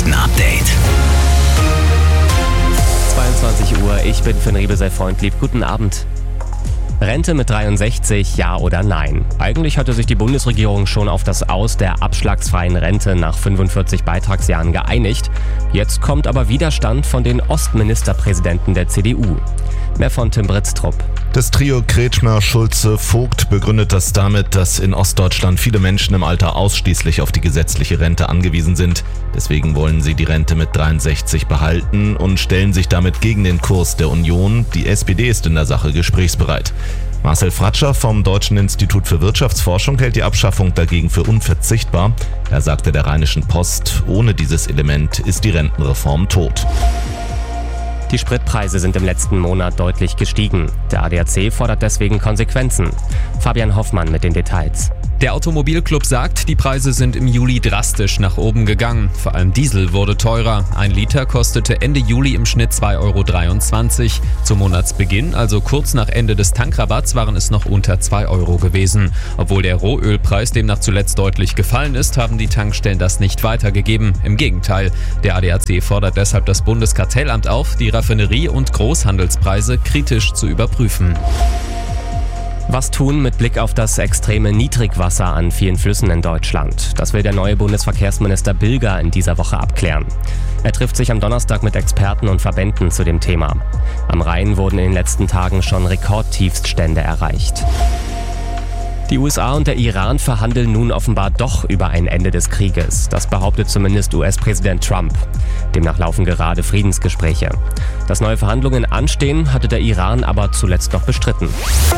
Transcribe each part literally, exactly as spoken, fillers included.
Nachrichten-Update. zweiundzwanzig Uhr, ich bin Finn Riebesell, Freund, lieb, guten Abend. Rente mit dreiundsechzig, ja oder nein? Eigentlich hatte sich die Bundesregierung schon auf das Aus der abschlagsfreien Rente nach fünfundvierzig Beitragsjahren geeinigt. Jetzt kommt aber Widerstand von den Ostministerpräsidenten der C D U. Mehr von Tim Britztrup. Das Trio Kretschmer, Schulze, Vogt begründet das damit, dass in Ostdeutschland viele Menschen im Alter ausschließlich auf die gesetzliche Rente angewiesen sind. Deswegen wollen sie die Rente mit dreiundsechzig behalten und stellen sich damit gegen den Kurs der Union. Die S P D ist in der Sache gesprächsbereit. Marcel Fratscher vom Deutschen Institut für Wirtschaftsforschung hält die Abschaffung dagegen für unverzichtbar. Er sagte der Rheinischen Post, ohne dieses Element ist die Rentenreform tot. Die Spritpreise sind im letzten Monat deutlich gestiegen. Der A D A C fordert deswegen Konsequenzen. Fabian Hoffmann mit den Details. Der Automobilclub sagt, die Preise sind im Juli drastisch nach oben gegangen. Vor allem Diesel wurde teurer. Ein Liter kostete Ende Juli im Schnitt zwei Euro dreiundzwanzig. Zum Monatsbeginn, also kurz nach Ende des Tankrabatts, waren es noch unter zwei Euro gewesen. Obwohl der Rohölpreis demnach zuletzt deutlich gefallen ist, haben die Tankstellen das nicht weitergegeben. Im Gegenteil. Der A D A C fordert deshalb das Bundeskartellamt auf, die Raffinerie- und Großhandelspreise kritisch zu überprüfen. Was tun mit Blick auf das extreme Niedrigwasser an vielen Flüssen in Deutschland? Das will der neue Bundesverkehrsminister Bilger in dieser Woche abklären. Er trifft sich am Donnerstag mit Experten und Verbänden zu dem Thema. Am Rhein wurden in den letzten Tagen schon Rekordtiefststände erreicht. Die U S A und der Iran verhandeln nun offenbar doch über ein Ende des Krieges. Das behauptet zumindest U S-Präsident Trump. Demnach laufen gerade Friedensgespräche. Dass neue Verhandlungen anstehen, hatte der Iran aber zuletzt noch bestritten.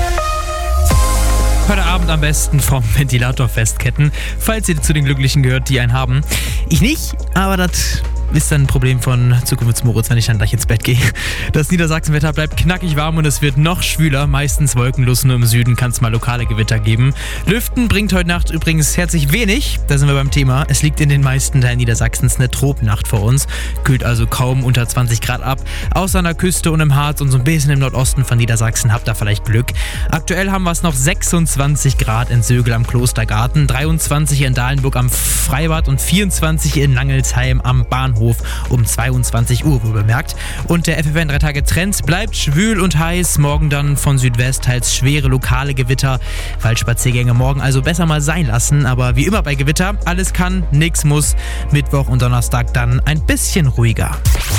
Heute Abend am besten vom Ventilator festketten, falls ihr zu den Glücklichen gehört, die einen haben. Ich nicht, aber das ist dann ein Problem von Zukunftsmoritz, wenn ich dann gleich ins Bett gehe. Das Niedersachsenwetter bleibt knackig warm und es wird noch schwüler, meistens wolkenlos, nur im Süden kann es mal lokale Gewitter geben. Lüften bringt heute Nacht übrigens herzlich wenig, da sind wir beim Thema. Es liegt in den meisten Teilen Niedersachsens eine Tropnacht vor uns, kühlt also kaum unter zwanzig Grad ab. Außer an der Küste und im Harz und so ein bisschen im Nordosten von Niedersachsen habt ihr vielleicht Glück. Aktuell haben wir es noch sechsundzwanzig Grad in Sögel am Klostergarten, dreiundzwanzig in Dahlenburg am Freibad und vierundzwanzig in Langelsheim am Bahnhof um zweiundzwanzig Uhr, wohl bemerkt. Und der F F N drei Tage Trend bleibt schwül und heiß. Morgen dann von Südwest teils schwere lokale Gewitter. Waldspaziergänge morgen also besser mal sein lassen. Aber wie immer bei Gewitter, alles kann, nix muss. Mittwoch und Donnerstag dann ein bisschen ruhiger.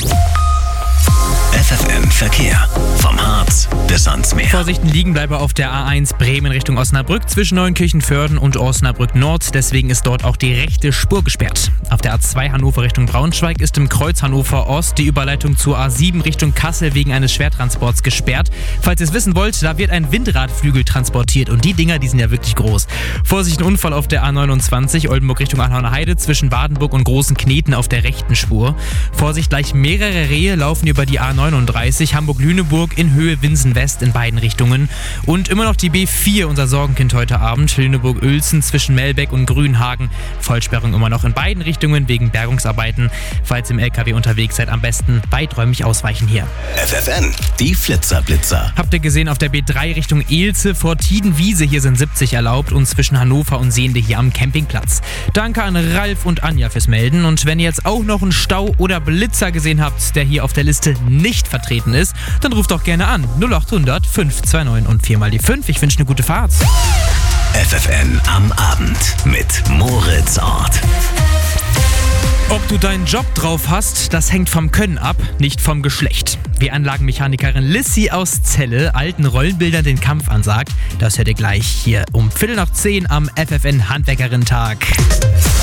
F F N Verkehr. Vom Harz bis ans Meer. Vorsichten liegen bleibe auf der A eins Bremen Richtung Osnabrück zwischen Neunkirchen-Vörden und Osnabrück Nord. Deswegen ist dort auch die rechte Spur gesperrt. Auf der A zwei Hannover Richtung Braunschweig ist im Kreuz Hannover Ost die Überleitung zur A sieben Richtung Kassel wegen eines Schwertransports gesperrt. Falls ihr es wissen wollt, da wird ein Windradflügel transportiert und die Dinger, die sind ja wirklich groß. Vorsicht, ein Unfall auf der A neunundzwanzig Oldenburg Richtung Anhorner Heide zwischen Badenburg und Großen Kneten auf der rechten Spur. Vorsicht, gleich mehrere Rehe laufen über die A neununddreißig Hamburg-Lüneburg in Höhe Winsen-West in beiden Richtungen. Und immer noch die B vier, unser Sorgenkind heute Abend, Lüneburg-Uelzen zwischen Melbeck und Grünhagen. Vollsperrung immer noch in beiden Richtungen wegen Bergungsarbeiten. Falls ihr im L K W unterwegs seid, am besten weiträumig ausweichen hier. F F N, die Flitzer-Blitzer. Habt ihr gesehen auf der B drei Richtung Elze vor Tiedenwiese, hier sind siebzig erlaubt und zwischen Hannover und Sehnde hier am Campingplatz. Danke an Ralf und Anja fürs Melden und wenn ihr jetzt auch noch einen Stau oder Blitzer gesehen habt, der hier auf der Liste nicht vertreten ist, dann ruft doch gerne an. null acht hundert fünf zwei neun und vier mal die fünf. Ich wünsche eine gute Fahrt. F F N am Abend mit Moritz Ort. Ob du deinen Job drauf hast, das hängt vom Können ab, nicht vom Geschlecht. Wie Anlagenmechanikerin Lissy aus Celle alten Rollenbildern den Kampf ansagt, das hört ihr gleich hier um Viertel nach zehn am F F N Handwerkerin-Tag.